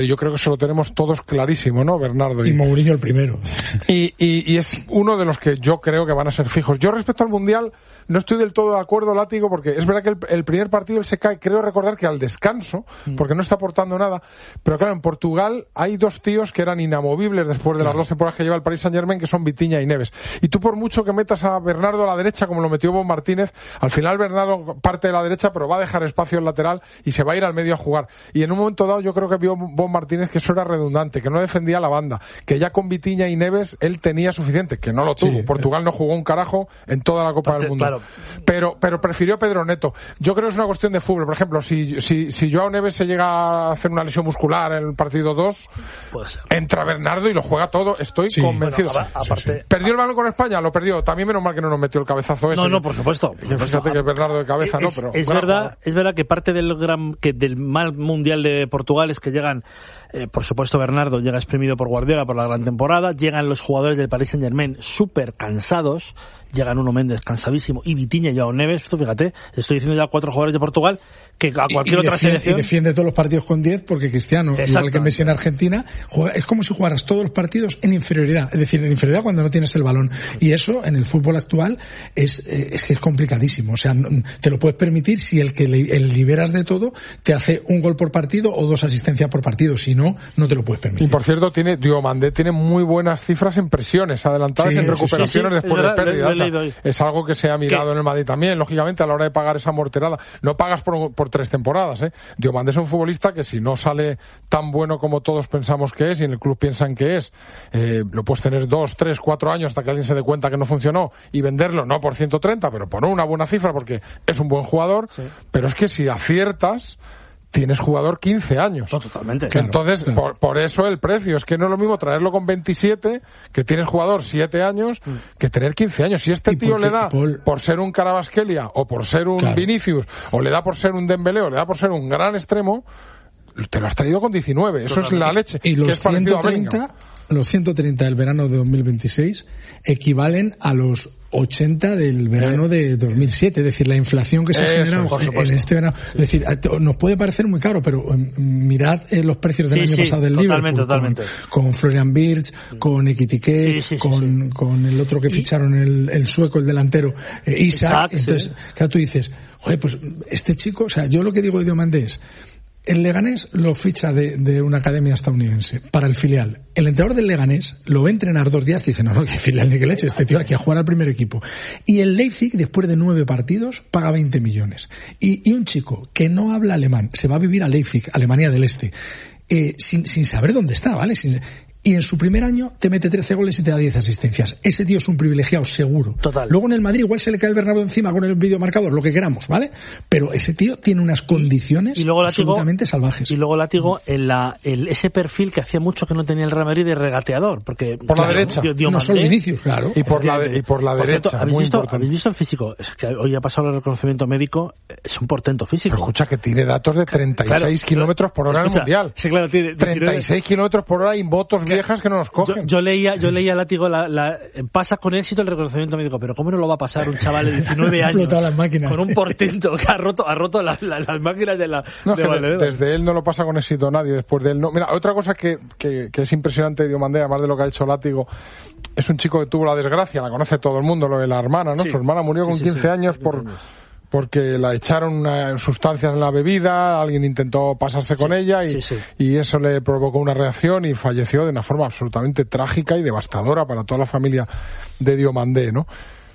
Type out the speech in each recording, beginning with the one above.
Yo creo que eso lo tenemos todos clarísimo, ¿no, Bernardo? Y Mourinho el primero. Y es uno de los que yo creo que van a ser fijos. Yo respecto al Mundial no estoy del todo de acuerdo, Látigo, porque es verdad que el primer partido él se cae, creo recordar que al descanso, porque no está aportando nada, pero claro, en Portugal hay dos tíos que eran inamovibles después de las 2 temporadas que lleva el Paris Saint-Germain, que son Vitinha y Neves. Y tú por mucho que metas a Bernardo a la derecha, como lo metió Bob Martínez, al final Bernardo parte de la derecha, pero va a dejar espacio en lateral y se va a ir al medio a jugar. Y en un momento dado yo creo que vio Bob Martínez que eso era redundante, que no defendía la banda, que ya con Vitinha y Neves él tenía suficiente, que no lo tuvo. Sí, Portugal no jugó un carajo en toda la Copa del Mundo. Claro. Pero prefirió a Pedro Neto. Yo creo que es una cuestión de fútbol. Por ejemplo, si Joao Neves se llega a hacer una lesión muscular en el partido 2, entra Bernardo y lo juega todo. Estoy convencido. Bueno, aparte, ¿Perdió el balón con España? Lo perdió. También menos mal que no nos metió el cabezazo ese. No, por supuesto. Fíjate que es Bernardo de cabeza, ¿no? Pero es verdad que parte del mal mundial de Portugal es que llegan, por supuesto Bernardo llega exprimido por Guardiola por la gran temporada, llegan los jugadores del Paris Saint-Germain súper cansados, llegan Nuno Méndez cansadísimo y Vitinha y Joao Neves, fíjate, estoy diciendo ya 4 jugadores de Portugal que a cualquier otra selección... Y defiende todos los partidos con 10 porque Cristiano, igual que Messi en Argentina, es como si jugaras todos los partidos en inferioridad, es decir, en inferioridad cuando no tienes el balón. Y eso en el fútbol actual es que es complicadísimo. O sea, te lo puedes permitir si el que liberas de todo te hace un gol por partido o 2 asistencias por partido. Si no, no te lo puedes permitir. Y por cierto, Diomandé tiene muy buenas cifras en presiones adelantadas, en recuperaciones después de pérdidas. Es algo que se ha mirado en el Madrid también, lógicamente, a la hora de pagar esa morterada. No pagas por 3 temporadas, Diomandé es un futbolista que si no sale tan bueno como todos pensamos que es y en el club piensan que es, lo puedes tener 2, 3, 4 años hasta que alguien se dé cuenta que no funcionó y venderlo, no por 130, pero por una buena cifra porque es un buen jugador, pero es que si aciertas tienes jugador 15 años. No, totalmente. Entonces, claro. Por eso el precio. Es que no es lo mismo traerlo con 27, que tienes jugador 7 años, que tener 15 años. Si este tío le da por ser un Kvaratskhelia, o por ser un Vinicius, o le da por ser un Dembélé, o le da por ser un gran extremo, te lo has traído con 19. Eso es la leche. Y los 130 del verano de 2026 equivalen a los 80 del verano de 2007, es decir, la inflación que se ha generado en este verano. Es decir, nos puede parecer muy caro, pero mirad los precios del año pasado del Liverpool, totalmente. Con Florian Wirtz, con Ekitike, con el otro que ficharon, el sueco, el delantero, Isaac. Entonces, claro, tú dices, joder, pues este chico, o sea, yo lo que digo de Diomandé es, el Leganés lo ficha de una academia estadounidense para el filial. El entrenador del Leganés lo ve entrenar 2 días y dice, no, que filial ni que leche, este tío aquí a jugar al primer equipo. Y el Leipzig, después de 9 partidos, paga 20 millones. Y un chico que no habla alemán se va a vivir a Leipzig, Alemania del Este, sin saber dónde está, ¿vale? Y en su primer año te mete 13 goles y te da 10 asistencias. Ese tío es un privilegiado, seguro. Total. Luego en el Madrid igual se le cae el Bernabéu encima con el videomarcador, lo que queramos, ¿vale? Pero ese tío tiene unas condiciones absolutamente salvajes. Y luego Látigo, ese perfil que hacía mucho que no tenía el Real Madrid de regateador, porque por la derecha, no solo Vinicius, claro. Y por la derecha, cierto, ¿habéis visto el físico? Es que hoy ha pasado el reconocimiento médico, es un portento físico. Pero escucha que tiene datos de 36 kilómetros por hora en el Mundial. Sí, claro, tiene 36 kilómetros por hora y motos viejas que no nos cogen. Yo leía Látigo, pasa con éxito el reconocimiento médico, pero ¿cómo no lo va a pasar un chaval de 19 años las máquinas. con un portento que ha roto las máquinas de desde él no lo pasa con éxito nadie, después de él no. Mira, otra cosa que es impresionante de Diomandé, además de lo que ha hecho Látigo, es un chico que tuvo la desgracia, la conoce todo el mundo, lo de la hermana, ¿no? Su hermana murió con 15 años porque la echaron sustancias en la bebida, alguien intentó pasarse con ella y eso le provocó una reacción y falleció de una forma absolutamente trágica y devastadora para toda la familia de Diomandé, ¿no?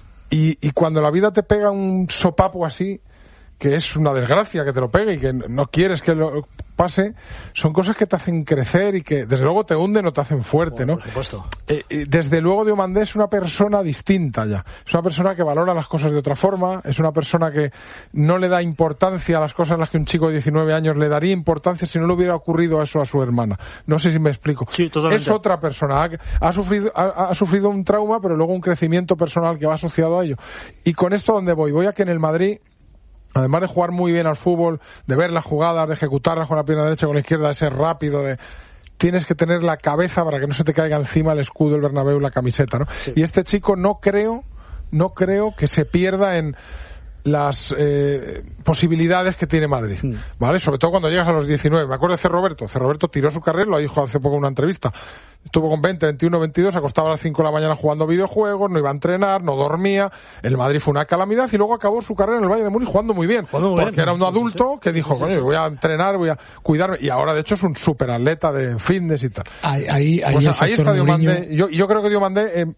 Y cuando la vida te pega un sopapo así, que es una desgracia que te lo pegue y que no quieres que lo pase, son cosas que te hacen crecer y que desde luego te hunden o te hacen fuerte, ¿no? Por supuesto. Desde luego Diomandé es una persona distinta ya, es una persona que valora las cosas de otra forma, es una persona que no le da importancia a las cosas en las que un chico de 19 años le daría importancia si no le hubiera ocurrido eso a su hermana. No sé si me explico. Sí, totalmente. Es otra persona, ha sufrido un trauma, pero luego un crecimiento personal que va asociado a ello. Y con esto, ¿dónde voy? Voy a que en el Madrid, además de jugar muy bien al fútbol, de ver las jugadas, de ejecutarlas con la pierna derecha, con la izquierda, de ser rápido, tienes que tener la cabeza para que no se te caiga encima el escudo, el Bernabéu, la camiseta, ¿no? Sí. Y este chico no creo que se pierda en las posibilidades que tiene Madrid, ¿vale? Sobre todo cuando llegas a los 19. Me acuerdo de C. Roberto tiró su carrera, lo dijo hace poco en una entrevista. Estuvo con 20, 21, 22, se acostaba a las 5 de la mañana jugando videojuegos, no iba a entrenar, no dormía. El Madrid fue una calamidad y luego acabó su carrera en el Bayern de Múnich jugando muy bien. Porque era un adulto que dijo, coño, voy a entrenar, voy a cuidarme. Y ahora, de hecho, es un superatleta de fitness y tal. Ahí está Diomandé. Yo creo que Diomandé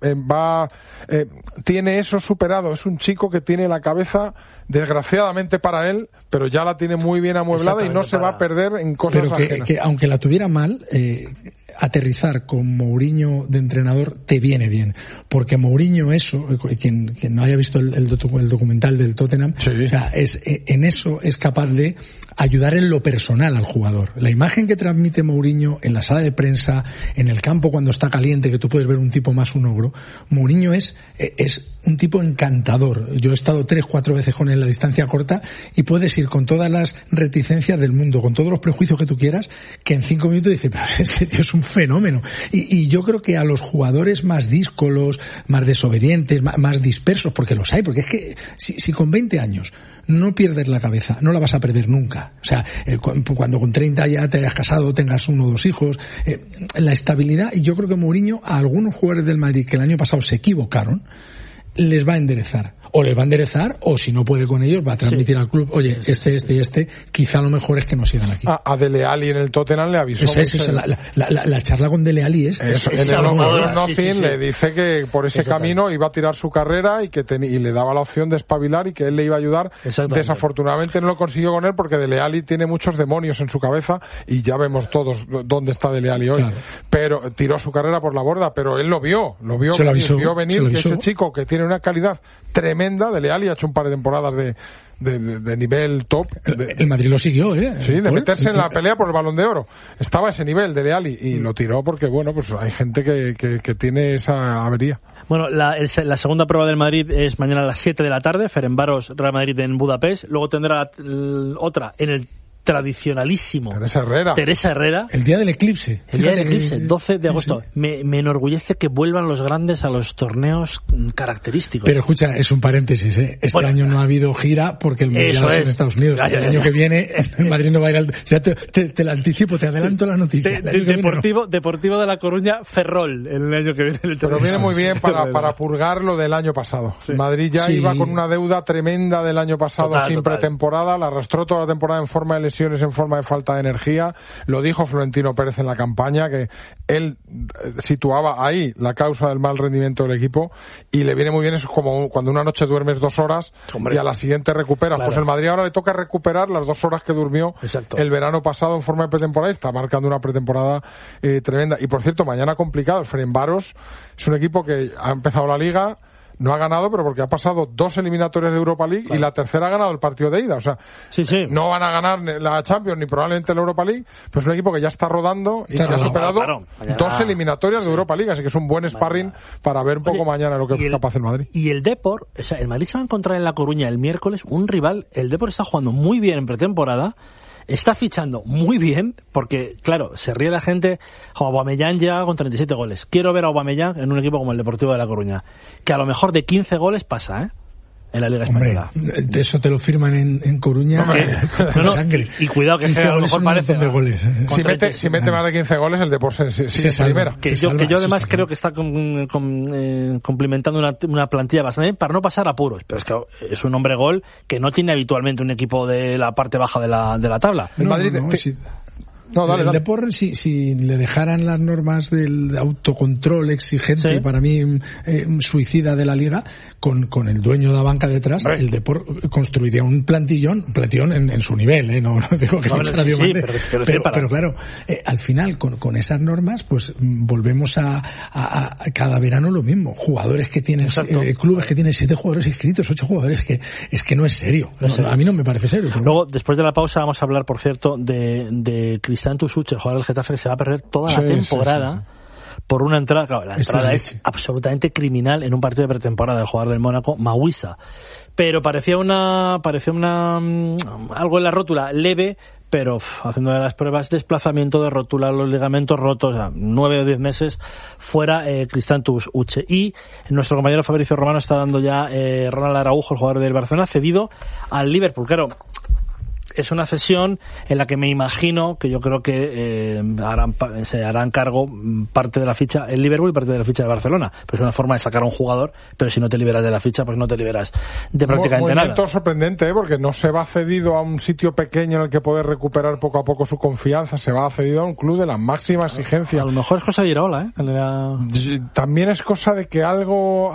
tiene eso superado. Es un chico que tiene la cabeza, desgraciadamente para él, pero ya la tiene muy bien amueblada y no se va a perder en cosas ajenas. Que aunque la tuviera mal, aterrizar con Mourinho de entrenador te viene bien, porque Mourinho quien no haya visto el documental del Tottenham, sí. O sea, en eso es capaz de ayudar en lo personal al jugador. La imagen que transmite Mourinho en la sala de prensa, en el campo cuando está caliente, que tú puedes ver un tipo más un ogro, Mourinho es un tipo encantador. Yo he estado 3-4 veces con él en la distancia corta y puedes ir con todas las reticencias del mundo, con todos los prejuicios que tú quieras, que en 5 minutos dices, pero ese tío es un fenómeno. Y yo creo que a los jugadores más díscolos, más desobedientes, más dispersos, porque los hay, porque es que si con 20 años no pierdes la cabeza, no la vas a perder nunca. O sea, cuando con 30 ya te hayas casado, tengas 1 o 2 hijos, la estabilidad, y yo creo que Mourinho a algunos jugadores del Madrid que el año pasado se equivocaron, les va a enderezar. O les va a enderezar, o si no puede con ellos, va a transmitir al club, oye, este, quizá lo mejor es que no sigan aquí. A Dele Alli en el Tottenham le avisó. La charla con Dele Alli es... En el le dice que por ese camino iba a tirar su carrera y le daba la opción de espabilar y que él le iba a ayudar. Desafortunadamente no lo consiguió con él porque Dele Alli tiene muchos demonios en su cabeza y ya vemos todos dónde está Dele Alli hoy. Claro. Pero tiró su carrera por la borda, pero él lo vio venir que ese chico que tiene una calidad tremenda, Dele Alli ha hecho un par de temporadas de nivel top. El Madrid lo siguió, Sí, de meterse en la pelea por el Balón de Oro. Estaba a ese nivel Dele Alli y lo tiró porque, bueno, pues hay gente que tiene esa avería. Bueno, la segunda prueba del Madrid es mañana a las 7 de la tarde, Ferencváros, Real Madrid en Budapest. Luego tendrá otra en el tradicionalísimo Teresa Herrera. El día del eclipse. 12 de agosto. Sí. Me enorgullece que vuelvan los grandes a los torneos característicos. Pero escucha, es un paréntesis, Este año no ha habido gira porque el Mundial es en Estados Unidos. El año que viene el Madrid no va a ir al... Ya te lo anticipo, te adelanto la noticia. Deportivo de La Coruña, Ferrol, el año que viene. Pero viene muy bien para purgar lo del año pasado. Sí. Madrid ya iba con una deuda tremenda del año pasado sin pretemporada, la arrastró toda la temporada en forma de lesiones, en forma de falta de energía. Lo dijo Florentino Pérez en la campaña, que él situaba ahí la causa del mal rendimiento del equipo, y le viene muy bien. Eso es como cuando una noche duermes 2 horas y a la siguiente recuperas. Claro. Pues el Madrid ahora le toca recuperar las 2 horas que durmió el verano pasado en forma de pretemporada, y está marcando una pretemporada tremenda. Y por cierto, mañana complicado. El Ferencváros es un equipo que ha empezado la Liga, no ha ganado, pero porque ha pasado 2 eliminatorias de Europa League, y la tercera ha ganado el partido de ida. O sea, no van a ganar la Champions ni probablemente la Europa League, pero es un equipo que ya está rodando y que ha superado 2 eliminatorias de Europa League, así que es un buen sparring para ver un poco mañana lo que es capaz el Madrid. Y el Depor, o sea, el Madrid se va a encontrar en La Coruña el miércoles un rival. El Depor está jugando muy bien en pretemporada, está fichando muy bien, porque, claro, se ríe la gente. Aubameyang ya con 37 goles. Quiero ver a Aubameyang en un equipo como el Deportivo de La Coruña, que a lo mejor de 15 goles pasa, en la Liga Española. De eso te lo firman en Coruña con sangre. Y cuidado, que a lo mejor parece de goles. Si mete más de 15 goles, el Deportivo se primera. Que yo además creo que está complementando una plantilla bastante bien para no pasar apuros. Pero es que es un hombre gol que no tiene habitualmente un equipo de la parte baja de la tabla. El Madrid... El Depor, si le dejaran las normas del autocontrol exigente, para mí suicida de la Liga, con el dueño de la banca detrás, el Depor construiría un plantillón en su nivel, no digo que fichara Diomandé, pero claro, al final con esas normas pues volvemos a cada verano lo mismo, jugadores que tienen clubes que tienen 7 jugadores inscritos, 8 jugadores, que es que no es serio, a mí no me parece serio. Luego, después de la pausa, vamos a hablar, por cierto, de Cristian Tusuch, el jugador del Getafe, que se va a perder toda la temporada por una entrada. Claro, la entrada es absolutamente criminal en un partido de pretemporada del jugador del Mónaco, Mawissa. Pero parecía algo en la rótula leve, pero haciendo las pruebas, desplazamiento de rótula, los ligamentos rotos, 9 o 10 meses fuera Kristantus Uche. Y nuestro compañero Fabricio Romano está dando ya Ronald Araujo, el jugador del Barcelona, cedido al Liverpool. Claro, es una cesión en la que me imagino que yo creo que se harán cargo parte de la ficha el Liverpool y parte de la ficha de Barcelona. Pues es una forma de sacar a un jugador, pero si no te liberas de la ficha, pues no te liberas de prácticamente nada. Movimiento sorprendente, porque no se va cedido a un sitio pequeño en el que poder recuperar poco a poco su confianza, se va cedido a un club de la máxima exigencia. A lo mejor es cosa de Iraola, También es cosa de que algo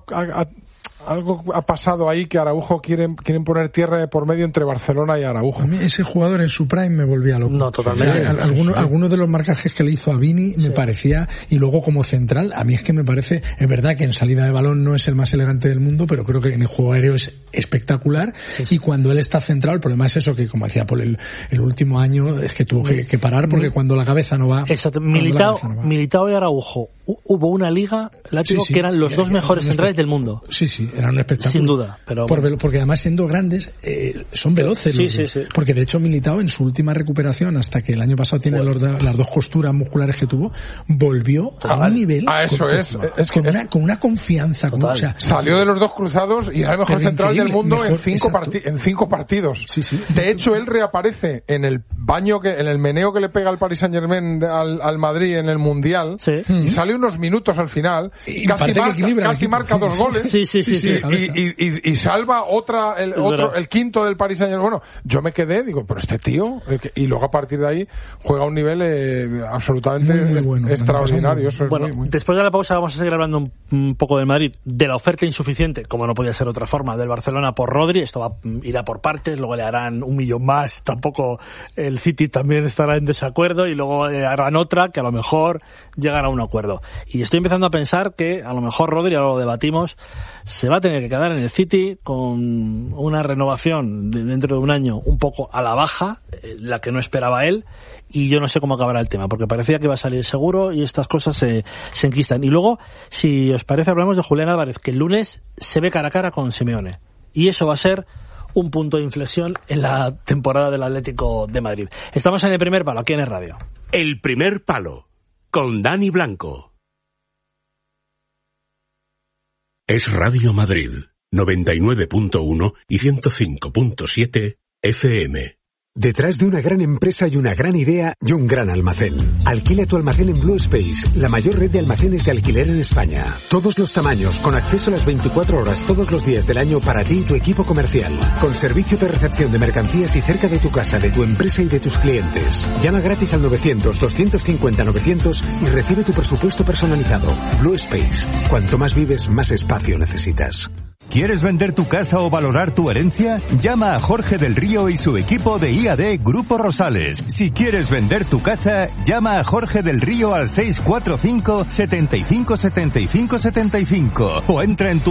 ha pasado ahí, que Araujo quieren poner tierra de por medio entre Barcelona y Araujo. A mí ese jugador en su prime me volvía loco. No, totalmente. Algunos de los marcajes que le hizo a Vini me parecía, y luego como central, a mí es que me parece, es verdad que en salida de balón no es el más elegante del mundo, pero creo que en el juego aéreo es espectacular, y cuando él está centrado, el problema es eso, que como decía Paul, el último año es que tuvo que parar, porque cuando la cabeza no va... Exacto. Militao y Araujo, hubo una liga, que eran los dos mejores centrales del mundo. Sí, era un espectáculo. Sin duda. Pero porque además, siendo grandes, son veloces. Sí. Porque de hecho Militao, en su última recuperación, hasta que el año pasado tiene las dos costuras musculares que tuvo, volvió a un nivel con una confianza. Salió de los dos cruzados y era el mejor central del mundo en 5 partidos. Sí. De hecho, él reaparece en el en el meneo que le pega al Paris Saint-Germain al Madrid en el Mundial, y sale unos minutos al final, y casi marca 2 goles. Sí. Y salva el quinto del Paris Saint-Germain. Bueno, yo me quedé, digo, pero este tío, y luego a partir de ahí juega a un nivel absolutamente muy bueno, extraordinario. Eso es muy... Después de la pausa vamos a seguir hablando un poco del Madrid, de la oferta insuficiente, como no podía ser otra forma, del Barcelona por Rodri. Esto irá por partes, luego le harán 1 millón más, tampoco el City también estará en desacuerdo, y luego harán otra que a lo mejor llegan a un acuerdo. Y estoy empezando a pensar que a lo mejor Rodri, ahora lo debatimos, se va a tener que quedar en el City con una renovación dentro de un año un poco a la baja, la que no esperaba él, y yo no sé cómo acabará el tema, porque parecía que iba a salir seguro y estas cosas se enquistan. Y luego, si os parece, hablamos de Julián Álvarez, que el lunes se ve cara a cara con Simeone, y eso va a ser un punto de inflexión en la temporada del Atlético de Madrid. Estamos en El Primer Palo, aquí en Es Radio. El Primer Palo, con Dani Blanco. Es Radio Madrid, 99.1 y 105.7 FM. Detrás de una gran empresa hay una gran idea y un gran almacén. Alquila tu almacén en Blue Space, la mayor red de almacenes de alquiler en España. Todos los tamaños, con acceso a las 24 horas todos los días del año para ti y tu equipo comercial. Con servicio de recepción de mercancías y cerca de tu casa, de tu empresa y de tus clientes. Llama gratis al 900-250-900 y recibe tu presupuesto personalizado. Blue Space. Cuanto más vives, más espacio necesitas. ¿Quieres vender tu casa o valorar tu herencia? Llama a Jorge del Río y su equipo de IAD Grupo Rosales. Si quieres vender tu casa, llama a Jorge del Río al 645 75 75 75 o entra en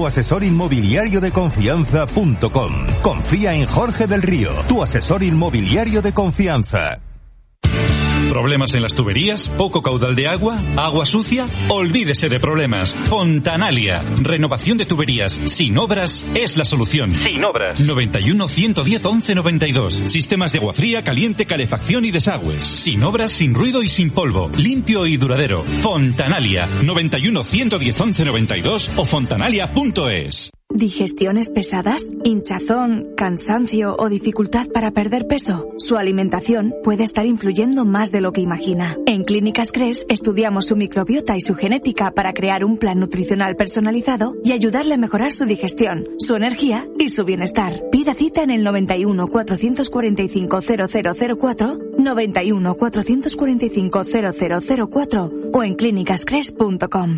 tuasesorinmobiliariodeconfianza.com. Confía en Jorge del Río, tu asesor inmobiliario de confianza. ¿Problemas en las tuberías? ¿Poco caudal de agua? ¿Agua sucia? Olvídese de problemas. Fontanalia. Renovación de tuberías. Sin obras es la solución. Sin obras. 91 110 11 92. Sistemas de agua fría, caliente, calefacción y desagües. Sin obras, sin ruido y sin polvo. Limpio y duradero. Fontanalia. 91 110 11 92 o fontanalia.es. ¿Digestiones pesadas? ¿Hinchazón, cansancio o dificultad para perder peso? Su alimentación puede estar influyendo más de lo que imagina. En Clínicas Cres estudiamos su microbiota y su genética para crear un plan nutricional personalizado y ayudarle a mejorar su digestión, su energía y su bienestar. Pida cita en el 91 445 0004, 91 445 0004 o en clínicascres.com.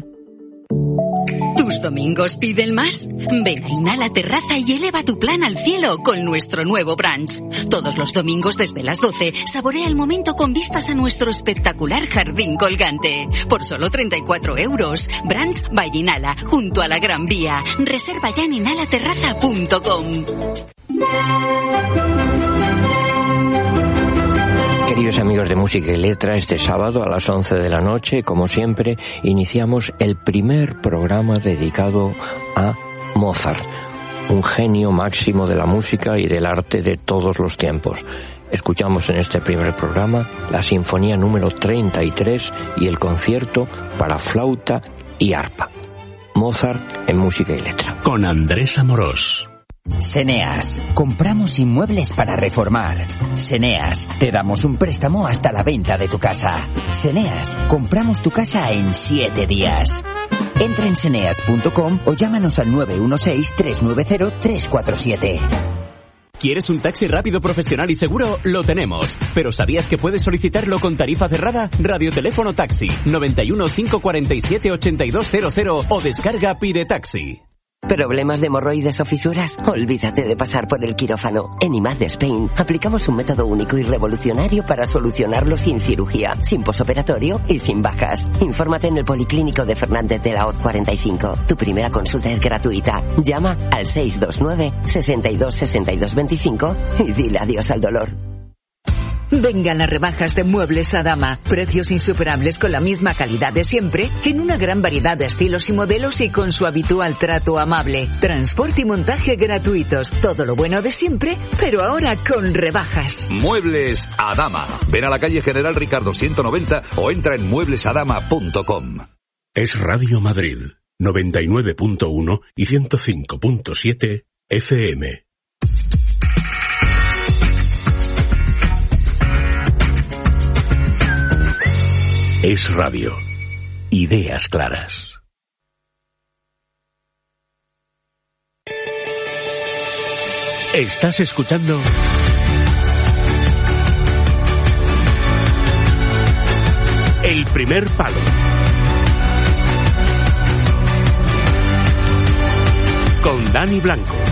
¿Tus domingos piden más? Ven a Inhala Terraza y eleva tu plan al cielo con nuestro nuevo brunch. Todos los domingos desde las 12, saborea el momento con vistas a nuestro espectacular jardín colgante. Por solo 34 €. Brunch by Inhala, junto a la Gran Vía. Reserva ya en inhalaterraza.com. Queridos amigos de Música y Letra, este sábado a las 11 de la noche, como siempre, iniciamos el primer programa dedicado a Mozart. un genio máximo de la música y del arte de todos los tiempos. Escuchamos en este primer programa la Sinfonía número 33 y el concierto para flauta y arpa. Mozart en música y letra. Con Andrés Amorós. Seneas, compramos inmuebles para reformar. Seneas, te damos un préstamo hasta la venta de tu casa. Seneas, compramos tu casa en 7 días. Entra en seneas.com o llámanos al 916-390-347. ¿Quieres un taxi rápido, profesional y seguro? Lo tenemos. ¿Pero sabías que puedes solicitarlo con tarifa cerrada? Radioteléfono Taxi 91 547 8200 o descarga Pide Taxi. ¿Problemas de hemorroides o fisuras? Olvídate de pasar por el quirófano. En IMAD Spain aplicamos un método único y revolucionario para solucionarlo sin cirugía, sin posoperatorio y sin bajas. Infórmate en el Policlínico de Fernández de la Hoz 45. Tu primera consulta es gratuita. Llama al 629 62 62 25 y dile adiós al dolor. Vengan las rebajas de Muebles Adama. Precios insuperables con la misma calidad de siempre, en una gran variedad de estilos y modelos y con su habitual trato amable. Transporte y montaje gratuitos. Todo lo bueno de siempre, pero ahora con rebajas. Muebles Adama. Ven a la calle General Ricardo 190 o entra en mueblesadama.com. Es Radio Madrid, 99.1 y 105.7 FM. Es radio. Ideas claras. Estás escuchando El Primer Palo. Con Dani Blanco.